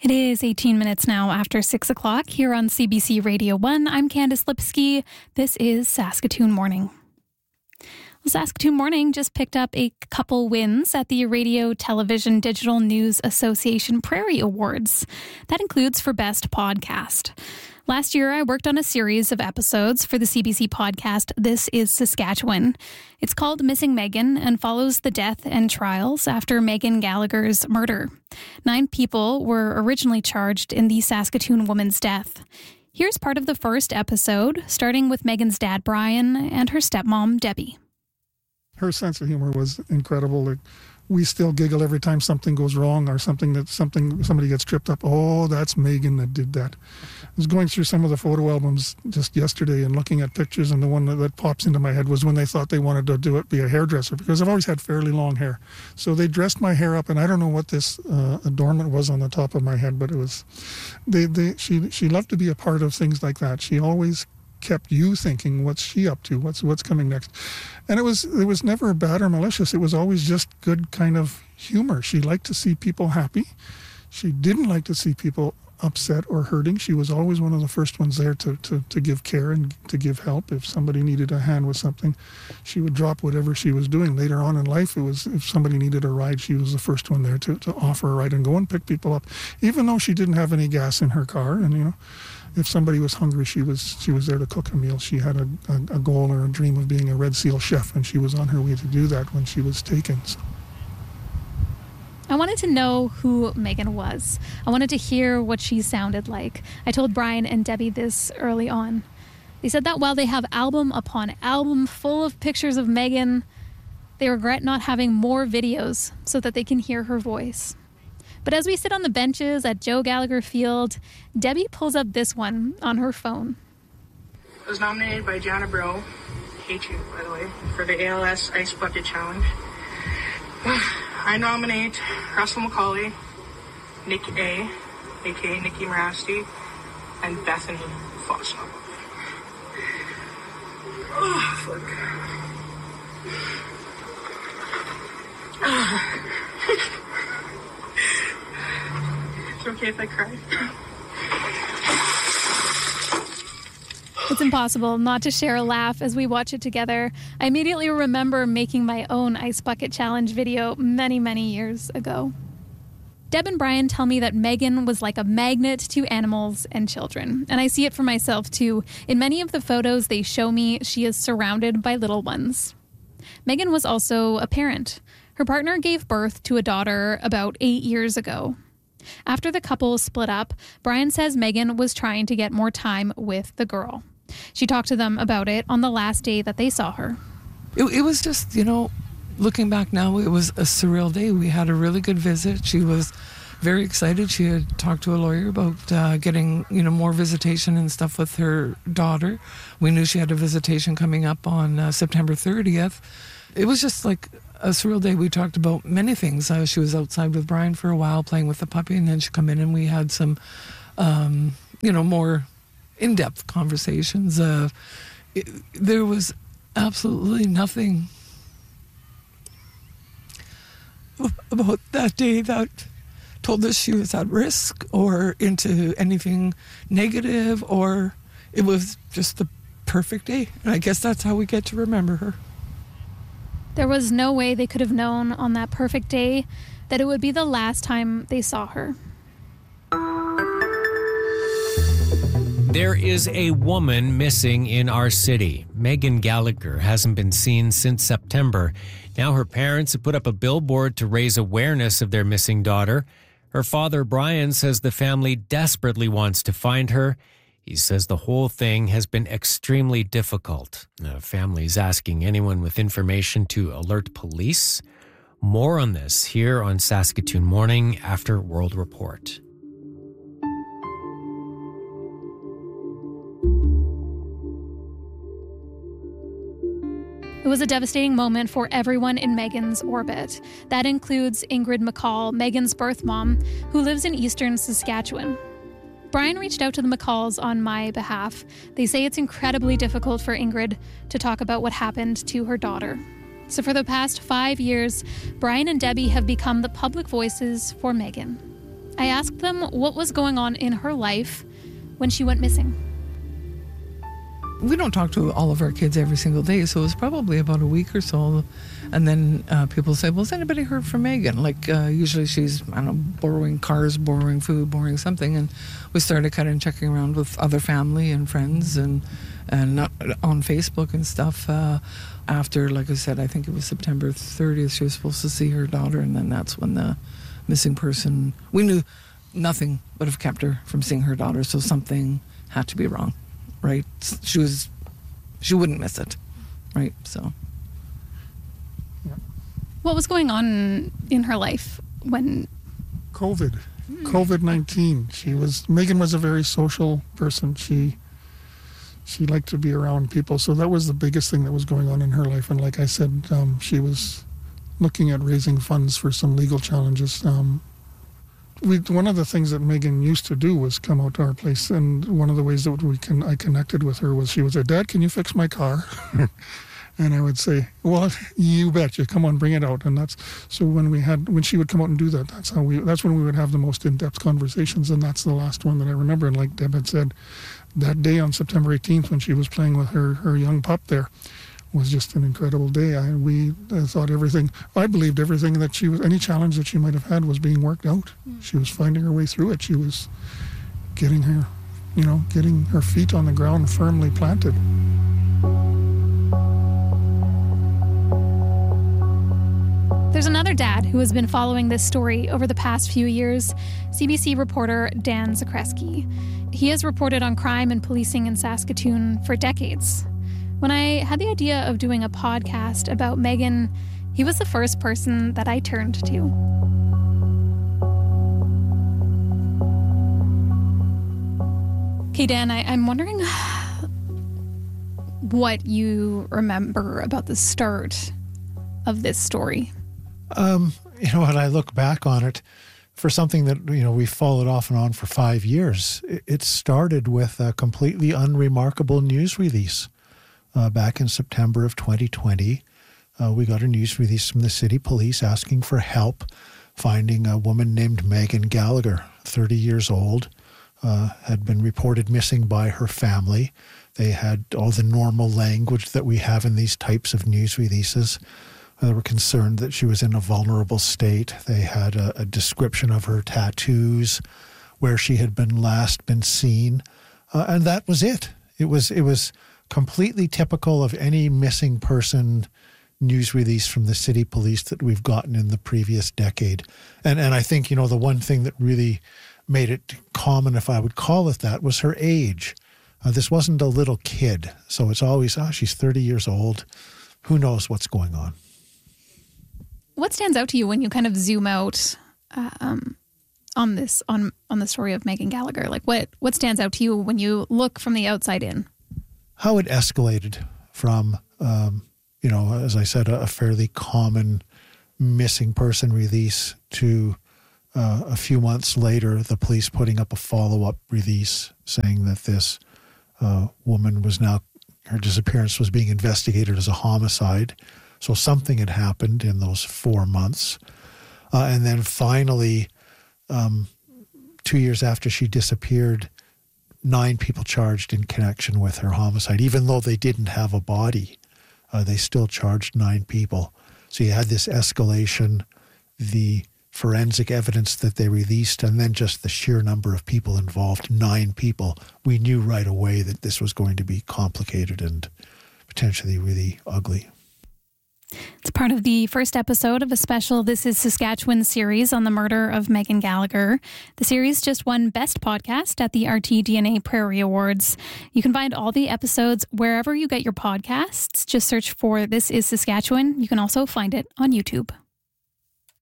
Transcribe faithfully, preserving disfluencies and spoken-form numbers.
It is eighteen minutes now after six o'clock here on C B C Radio one. I'm Candice Lipsky. This is Saskatoon Morning. Well, Saskatoon Morning just picked up a couple wins at the Radio Television Digital News Association Prairie Awards. That includes for Best Podcast. Last year, I worked on a series of episodes for the C B C podcast This is Saskatchewan. It's called Missing Megan and follows the death and trials after Megan Gallagher's murder. Nine people were originally charged in the Saskatoon woman's death. Here's part of the first episode, starting with Megan's dad, Brian, and her stepmom, Debbie. Her sense of humor was incredible. Like, we still giggle every time something goes wrong or something that something somebody gets tripped up. Oh, that's Megan that did that. I was going through some of the photo albums just yesterday and looking at pictures, and the one that, that pops into my head was when they thought they wanted to do it, be a hairdresser, because I've always had fairly long hair. So they dressed my hair up, and I don't know what this uh, adornment was on the top of my head, but it was. They they she she loved to be a part of things like that. She always kept you thinking, what's she up to? What's what's coming next? And it was it was never bad or malicious. It was always just good kind of humor. She liked to see people happy. She didn't like to see people upset or hurting. She was always one of the first ones there to, to, to give care and to give help. If somebody needed a hand with something, she would drop whatever she was doing. Later on in life, it was if somebody needed a ride, she was the first one there to, to offer a ride and go and pick people up, even though she didn't have any gas in her car. And, you know, if somebody was hungry, she was she was there to cook a meal. She had a, a, a goal or a dream of being a Red Seal chef, and she was on her way to do that when she was taken. So. I wanted to know who Megan was. I wanted to hear what she sounded like. I told Brian and Debbie this early on. They said that while they have album upon album full of pictures of Megan, they regret not having more videos so that they can hear her voice. But as we sit on the benches at Joe Gallagher Field, Debbie pulls up this one on her phone. I was nominated by Jana Bro, hate you, by the way, for the A L S Ice Bucket Challenge. I nominate Russell McCauley, Nick A, aka Nikki Morasti, and Bethany Fosno. Oh, fuck. Is it okay if I cry? It's impossible not to share a laugh as we watch it together. I immediately remember making my own Ice Bucket Challenge video many, many years ago. Deb and Brian tell me that Megan was like a magnet to animals and children, and I see it for myself too. In many of the photos they show me, she is surrounded by little ones. Megan was also a parent. Her partner gave birth to a daughter about eight years ago. After the couple split up, Brian says Megan was trying to get more time with the girl. She talked to them about it on the last day that they saw her. It, it was just, you know, looking back now, it was a surreal day. We had a really good visit. She was very excited. She had talked to a lawyer about uh, getting, you know, more visitation and stuff with her daughter. We knew she had a visitation coming up on uh, September thirtieth. It was just like a surreal day. We talked about many things. Uh, she was outside with Brian for a while playing with the puppy, and then she come in and we had some, um, you know, more in-depth conversations. Uh, it, there was absolutely nothing about that day that told us she was at risk or into anything negative, or it was just the perfect day. And I guess that's how we get to remember her. There was no way they could have known on that perfect day that it would be the last time they saw her. There is a woman missing in our city. Megan Gallagher hasn't been seen since September. Now her parents have put up a billboard to raise awareness of their missing daughter. Her father, Brian, says the family desperately wants to find her. He says the whole thing has been extremely difficult. The family's asking anyone with information to alert police. More on this here on Saskatoon Morning after World Report. It was a devastating moment for everyone in Megan's orbit. That includes Ingrid McCall, Megan's birth mom, who lives in eastern Saskatchewan. Brian reached out to the McCalls on my behalf. They say it's incredibly difficult for Ingrid to talk about what happened to her daughter. So for the past five years, Brian and Debbie have become the public voices for Megan. I asked them what was going on in her life when she went missing. We don't talk to all of our kids every single day, so it was probably about a week or so. And then uh, people say, well, has anybody heard from Megan? Like, uh, usually she's, I don't know, borrowing cars, borrowing food, borrowing something. And we started kind of checking around with other family and friends and, and not on Facebook and stuff. Uh, after, like I said, I think it was September thirtieth, she was supposed to see her daughter. And then that's when the missing person, we knew nothing would have kept her from seeing her daughter. So something had to be wrong. Right, she was, she wouldn't miss it, right? So, yeah. What was going on in her life when COVID, COVID nineteen? She was Megan was a very social person. She she liked to be around people, so that was the biggest thing that was going on in her life. And like I said, um, she was looking at raising funds for some legal challenges. Um, We, one of the things that Megan used to do was come out to our place, and one of the ways that we can I connected with her was she would say, "Dad, can you fix my car?" And I would say, "Well, you betcha. Come on, bring it out." And that's so when we had when she would come out and do that, that's how we that's when we would have the most in-depth conversations, and that's the last one that I remember. And like Deb had said, that day on September eighteenth when she was playing with her her young pup there was just an incredible day. I we uh, thought everything, I believed everything that she was, any challenge that she might have had was being worked out. Mm. She was finding her way through it. She was getting her, you know, getting her feet on the ground firmly planted. There's another dad who has been following this story over the past few years, C B C reporter Dan Zakreski. He has reported on crime and policing in Saskatoon for decades. When I had the idea of doing a podcast about Megan, he was the first person that I turned to. Okay, Dan, I, I'm wondering what you remember about the start of this story. Um, you know, when I look back on it, for something that, you know, we followed off and on for five years, it, it started with a completely unremarkable news release. Uh, back in September of twenty twenty, uh, we got a news release from the city police asking for help finding a woman named Megan Gallagher, thirty years old, uh, had been reported missing by her family. They had all the normal language that we have in these types of news releases. They were concerned that she was in a vulnerable state. They had a, a description of her tattoos, where she had been last been seen, uh, and that was it. It was it was. completely typical of any missing person news release from the city police that we've gotten in the previous decade. And and I think, you know, the one thing that really made it common, if I would call it that, was her age. Uh, this wasn't a little kid. So it's always, oh, she's thirty years old. Who knows what's going on? What stands out to you when you kind of zoom out um, on this, on, on the story of Megan Gallagher? Like what, what stands out to you when you look from the outside in? How it escalated from, um, you know, as I said, a, a fairly common missing person release to uh, a few months later, the police putting up a follow-up release saying that this uh, woman was now, her disappearance was being investigated as a homicide. So something had happened in those four months. Uh, and then finally, um, two years after she disappeared, nine people charged in connection with her homicide. Even though they didn't have a body, uh, they still charged nine people. So you had this escalation, the forensic evidence that they released, and then just the sheer number of people involved, nine people. We knew right away that this was going to be complicated and potentially really ugly. It's part of the first episode of a special This is Saskatchewan series on the murder of Megan Gallagher. The series just won Best Podcast at the R T D N A Prairie Awards. You can find all the episodes wherever you get your podcasts. Just search for This is Saskatchewan. You can also find it on YouTube.